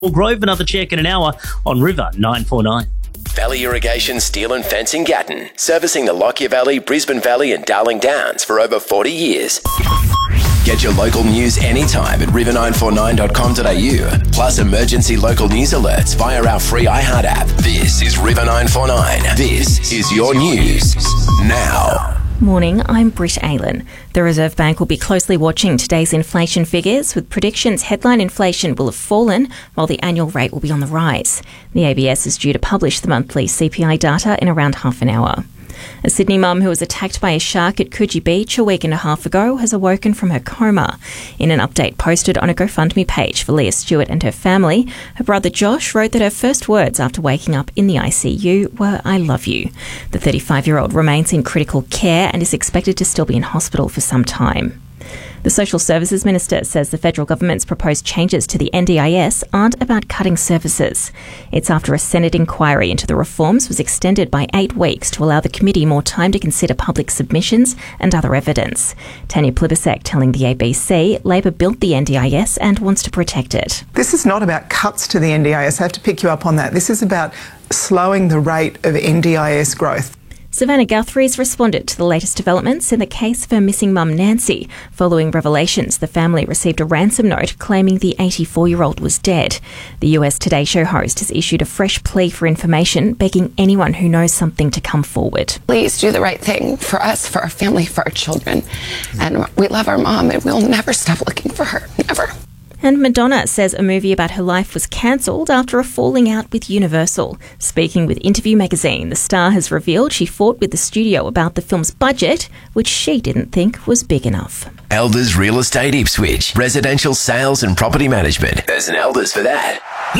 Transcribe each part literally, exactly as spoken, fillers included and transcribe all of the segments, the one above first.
Grove, another check in an hour on River nine four nine. Valley Irrigation Steel and Fencing Gatton, servicing the Lockyer Valley, Brisbane Valley and Darling Downs for over forty years. Get your local news anytime at river nine four nine dot com dot a u, plus emergency local news alerts via our free iHeart app. This is River nine four nine. This is your news now. Morning, I'm Britt Aylen. The Reserve Bank will be closely watching today's inflation figures, with predictions headline inflation will have fallen while the annual rate will be on the rise. The A B S is due to publish the monthly C P I data in around half an hour. A Sydney mum who was attacked by a shark at Coogee Beach a week and a half ago has awoken from her coma. In an update posted on a GoFundMe page for Leah Stewart and her family, her brother Josh wrote that her first words after waking up in the I C U were, "I love you." The thirty-five-year-old remains in critical care and is expected to still be in hospital for some time. The Social Services Minister says the federal government's proposed changes to the N D I S aren't about cutting services. It's after a Senate inquiry into the reforms was extended by eight weeks to allow the committee more time to consider public submissions and other evidence. Tanya Plibersek telling the A B C Labor built the N D I S and wants to protect it. This is not about cuts to the N D I S. I have to pick you up on that. This is about slowing the rate of N D I S growth. Savannah Guthrie's responded to the latest developments in the case of her missing mum Nancy. Following revelations, the family received a ransom note claiming the eighty-four-year-old was dead. The U S Today Show host has issued a fresh plea for information, begging anyone who knows something to come forward. Please do the right thing for us, for our family, for our children. And we love our mom and we'll never stop looking for her. Never. And Madonna says a movie about her life was cancelled after a falling out with Universal. Speaking with Interview magazine, the star has revealed she fought with the studio about the film's budget, which she didn't think was big enough. Elders Real Estate Ipswich, residential sales and property management. There's an Elders for that.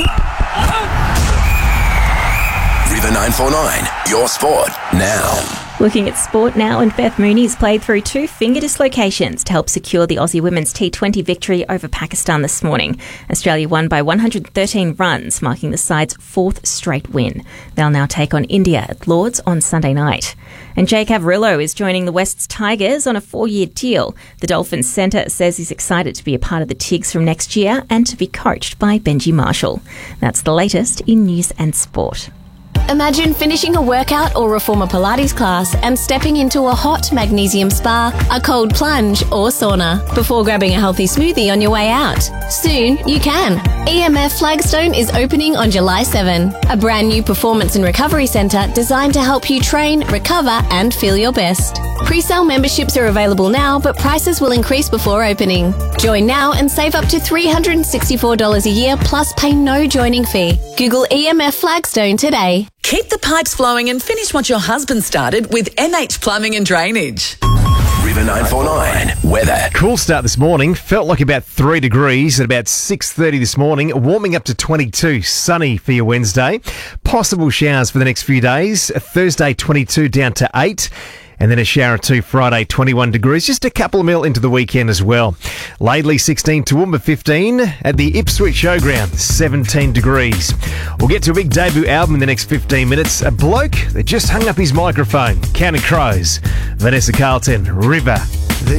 River nine four nine, your sport now. Looking at sport now, and Beth Mooney's played through two finger dislocations to help secure the Aussie women's T twenty victory over Pakistan this morning. Australia won by one hundred thirteen runs, marking the side's fourth straight win. They'll now take on India at Lord's on Sunday night. And Jake Averillo is joining the West's Tigers on a four-year deal. The Dolphins centre says he's excited to be a part of the Tigs from next year and to be coached by Benji Marshall. That's the latest in news and sport. Imagine finishing a workout or reformer Pilates class and stepping into a hot magnesium spa, a cold plunge or sauna before grabbing a healthy smoothie on your way out. Soon you can. E M F Flagstone is opening on July seventh, a brand new performance and recovery centre designed to help you train, recover and feel your best. Pre-sale memberships are available now, but prices will increase before opening. Join now and save up to three hundred sixty-four dollars a year plus pay no joining fee. Google E M F Flagstone today. Keep the pipes flowing and finish what your husband started with M H Plumbing and Drainage. River nine four nine, weather. Cool start this morning. Felt like about three degrees at about six thirty this morning. Warming up to twenty-two. Sunny for your Wednesday. Possible showers for the next few days. Thursday, twenty-two down to eight. And then a shower or two Friday, twenty-one degrees. Just a couple of mil into the weekend as well. Laidley, sixteen. Toowoomba, fifteen. At the Ipswich Showground, seventeen degrees. We'll get to a big debut album in the next fifteen minutes. A bloke that just hung up his microphone. Counting Crows. Vanessa Carlton, River